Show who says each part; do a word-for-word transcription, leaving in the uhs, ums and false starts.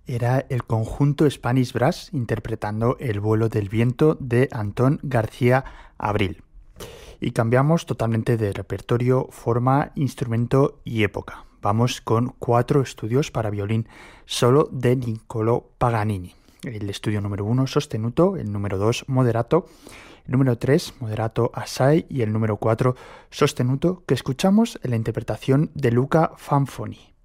Speaker 1: Era el conjunto Spanish Brass interpretando El vuelo del viento de Antón García Abril. Y cambiamos totalmente de repertorio, forma, instrumento y época. Vamos con cuatro estudios para violín solo de Niccolò Paganini. El estudio número uno, sostenuto, el número dos, moderato, el número tres, moderato assai y el número cuatro, sostenuto, que escuchamos en la interpretación de Luca Fanfoni.